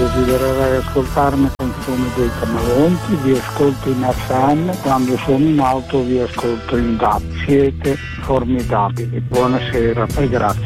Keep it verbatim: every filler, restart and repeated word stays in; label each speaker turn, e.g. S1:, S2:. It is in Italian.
S1: desidererei ascoltarmi Canzone dei Camaleonti, vi ascolto in F M, quando sono in auto vi ascolto in D A B. Siete formidabili, buonasera e grazie.